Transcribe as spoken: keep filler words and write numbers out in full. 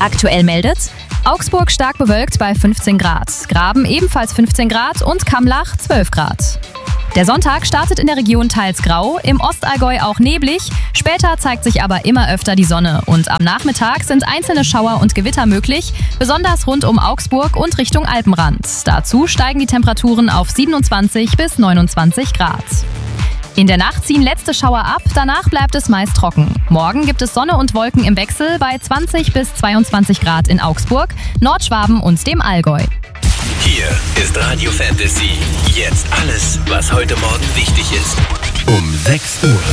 Aktuell meldet Augsburg stark bewölkt bei fünfzehn Grad, Graben ebenfalls fünfzehn Grad und Kammlach zwölf Grad. Der Sonntag startet in der Region teils grau, im Ostallgäu auch neblig, später zeigt sich aber immer öfter die Sonne und am Nachmittag sind einzelne Schauer und Gewitter möglich, besonders rund um Augsburg und Richtung Alpenrand. Dazu steigen die Temperaturen auf siebenundzwanzig bis neunundzwanzig Grad. In der Nacht ziehen letzte Schauer ab, danach bleibt es meist trocken. Morgen gibt es Sonne und Wolken im Wechsel bei zwanzig bis zweiundzwanzig Grad in Augsburg, Nordschwaben und dem Allgäu. Hier ist Radio Fantasy. Jetzt alles, was heute Morgen wichtig ist. Um sechs Uhr.